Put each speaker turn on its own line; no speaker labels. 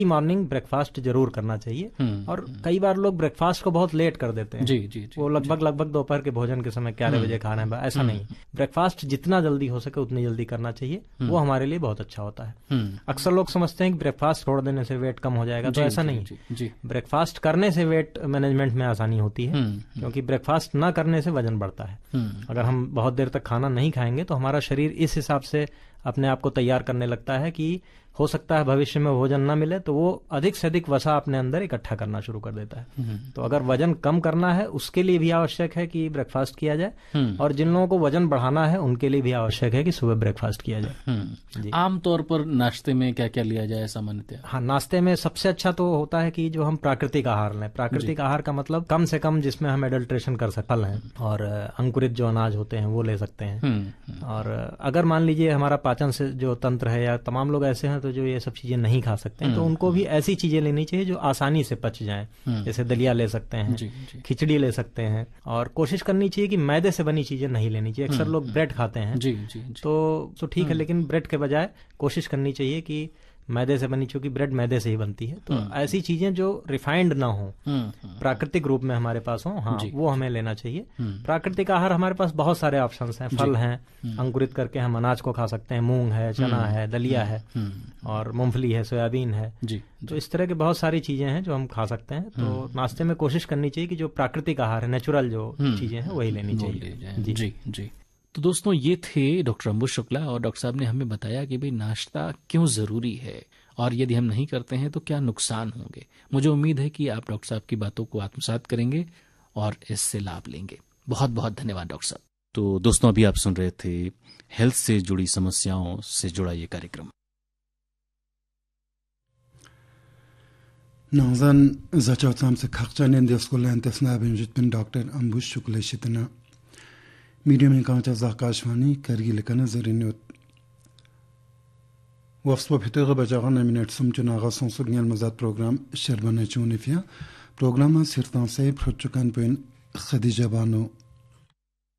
Morning breakfast जरूर करना चाहिए। और कई बार लोग ब्रेकफास्ट को बहुत लेट कर देते हैं।
जी।
वो लगभग दोपहर के भोजन के समय 11 बजे खा रहे हैं, ऐसा नहीं। ब्रेकफास्ट जितना जल्दी हो सके उतनी जल्दी करना चाहिए, वो हमारे लिए बहुत अच्छा होता है। अक्सर लोग समझते हैं कि ब्रेकफास्ट छोड़ देने से वेट कम हो जाएगा, तो ऐसा नहीं। ब्रेकफास्ट करने से वेट मैनेजमेंट में आसानी होती है, क्योंकि ब्रेकफास्ट ना करने से वजन बढ़ता है। अगर हम बहुत देर तक खाना नहीं खाएंगे तो हमारा शरीर इस हिसाब से अपने आप को तैयार करने लगता है कि हो सकता है भविष्य में भोजन ना मिले, तो वो अधिक से अधिक वसा अपने अंदर इकट्ठा करना शुरू कर देता है। तो अगर वजन कम करना है उसके लिए भी आवश्यक है कि ब्रेकफास्ट किया जाए, और जिन लोगों को वजन बढ़ाना है उनके लिए भी आवश्यक है कि सुबह ब्रेकफास्ट किया जाए।
आमतौर पर नाश्ते में क्या क्या लिया जाए सामान्यतः?
हाँ, नाश्ते में सबसे अच्छा तो होता है कि जो हम प्राकृतिक आहार लें। प्राकृतिक आहार का मतलब कम से कम जिसमें हम एडल्ट्रेशन कर सकते, फल हैं और अंकुरित जो अनाज होते हैं वो ले सकते हैं। और अगर मान लीजिए हमारा पाचन से जो तंत्र है, या तमाम लोग ऐसे हैं तो जो ये सब चीजें नहीं खा सकते हैं, तो उनको भी ऐसी चीजें लेनी चाहिए जो आसानी से पच जाएं। जैसे दलिया ले सकते हैं, खिचड़ी ले सकते हैं, और कोशिश करनी चाहिए कि मैदे से बनी चीजें नहीं लेनी चाहिए। अक्सर लोग ब्रेड खाते हैं, तो ठीक है, लेकिन ब्रेड के बजाय कोशिश करनी चाहिए कि मैदे से बनी, चूंकि ब्रेड मैदे से ही बनती है, तो ऐसी चीजें जो रिफाइंड ना हो, प्राकृतिक रूप में हमारे पास हो, हाँ, वो हमें लेना चाहिए। प्राकृतिक आहार हमारे पास बहुत सारे ऑप्शंस हैं। फल हैं, अंकुरित करके हम अनाज को खा सकते हैं, मूंग है, चना है, दलिया है, और मूंगफली है, सोयाबीन है। तो इस तरह के बहुत सारी चीजें हैं जो हम खा सकते हैं। तो नाश्ते में कोशिश करनी चाहिए कि जो प्राकृतिक आहार है, नेचुरल जो चीजें हैं, वही लेनी चाहिए।
जी। तो दोस्तों, ये थे डॉक्टर अंबुज शुक्ला, और डॉक्टर साहब ने हमें बताया कि भाई नाश्ता क्यों जरूरी है, और यदि हम नहीं करते हैं तो क्या नुकसान होंगे। मुझे उम्मीद है कि आप डॉक्टर साहब की बातों को आत्मसात करेंगे और इससे लाभ लेंगे। बहुत बहुत धन्यवाद डॉक्टर साहब। तो दोस्तों, अभी आप सुन रहे थे हेल्थ से जुड़ी समस्याओं से जुड़ा ये कार्यक्रम।
नाज़न ज़चाउताम से खर्चाने देस्कुला इंतस्ना बिंजितन डॉक्टर अंबुज शुक्ला शितना मीडियम में कांचा आकाशवाणी करगिल कना जरिन्योत वफ्स फितर बजागन मिनट समचुना गसन सुगनियल मजाद प्रोग्राम शर्बना चूनिफिया प्रोग्राम सिरतान से फ्रचुकान पेन खदीजा बानो